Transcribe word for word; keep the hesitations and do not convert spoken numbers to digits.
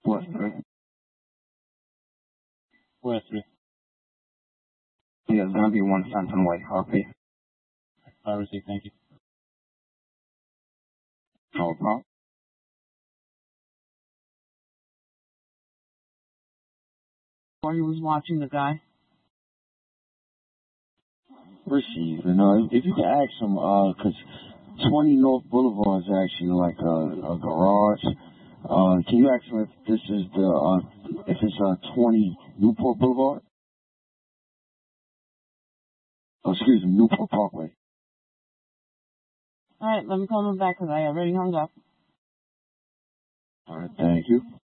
West three. West three. Yeah, it's gonna be one Fenton Way, R P. I receive, thank you. No problem. Or he was watching the guy. Receive. And uh, if you could ask him, uh, cause twenty North Boulevard is actually like a, a garage. Uh, can you ask him if this is the, uh, if it's uh twenty Newport Boulevard? Oh, excuse me, Newport Parkway. Alright, let me call him back because I already hung up. Alright, thank you.